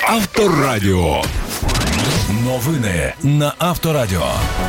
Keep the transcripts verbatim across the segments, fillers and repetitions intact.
Авторадіо. Новини на Авторадіо.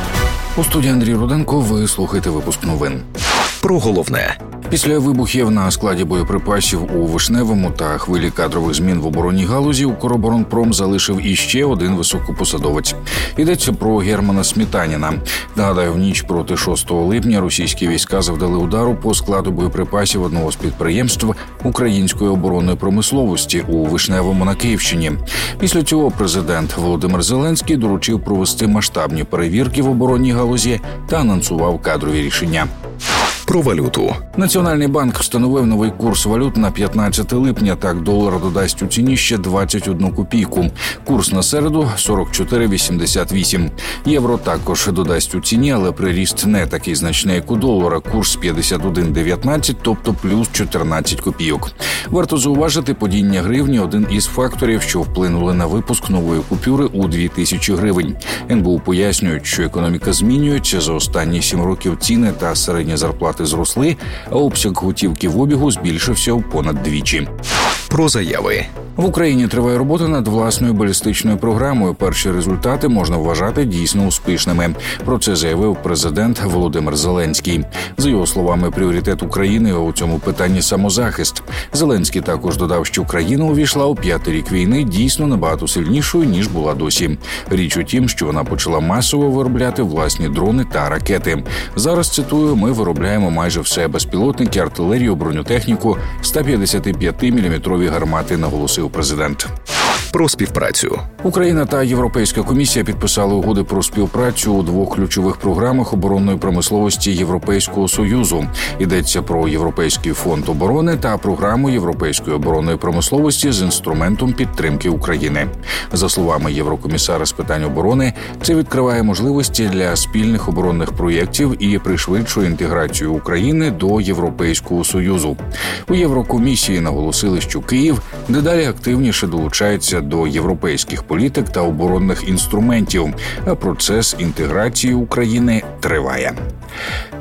У студії Андрій Руденко. Ви слухаєте випуск новин. Про головне. Після вибухів на складі боєприпасів у Вишневому та хвилі кадрових змін в оборонній галузі «Укроборонпром» залишив іще один високопосадовець. Йдеться про Германа Сметаніна. Нагадаю, в ніч проти шостого липня російські війська завдали удару по складу боєприпасів одного з підприємств української оборонної промисловості у Вишневому на Київщині. Після цього президент Володимир Зеленський доручив провести масштабні перевірки в оборонній галузі та анонсував кадрові рішення. Про валюту. Національний банк встановив новий курс валют на п'ятнадцяте липня. Так, долар додасть у ціні ще двадцять одну копійку. Курс на середу – сорок чотири вісімдесят вісім. Євро також додасть у ціні, але приріст не такий значний, як у долара. Курс п'ятдесят один дев'ятнадцять, тобто плюс чотирнадцять копійок. Варто зауважити, падіння гривні – один із факторів, що вплинули на випуск нової купюри у дві тисячі гривень. ен бе у пояснюють, що економіка змінюється. За останні сім років ціни та середні зарплати зросли, а обсяг готівки в обігу збільшився в понад двічі. Про заяви. В Україні триває робота над власною балістичною програмою. Перші результати можна вважати дійсно успішними. Про це заявив президент Володимир Зеленський. За його словами, пріоритет України у цьому питанні – самозахист. Зеленський також додав, що країна увійшла у п'ятий рік війни дійсно набагато сильнішою, ніж була досі. Річ у тім, що вона почала масово виробляти власні дрони та ракети. Зараз, цитую, ми виробляємо майже все – безпілотники, артилерію, бронетехніку, сто п'ятдесят п'ять міліметрові гармати, наголосив президент. Про співпрацю. Україна та Європейська комісія підписали угоди про співпрацю у двох ключових програмах оборонної промисловості Європейського Союзу. Йдеться про Європейський фонд оборони та програму Європейської оборонної промисловості з інструментом підтримки України. За словами Єврокомісара з питань оборони, це відкриває можливості для спільних оборонних проєктів і пришвидшує інтеграцію України до Європейського Союзу. У Єврокомісії наголосили, що Київ дедалі активніше долучається до європейських політик та оборонних інструментів, а процес інтеграції України триває.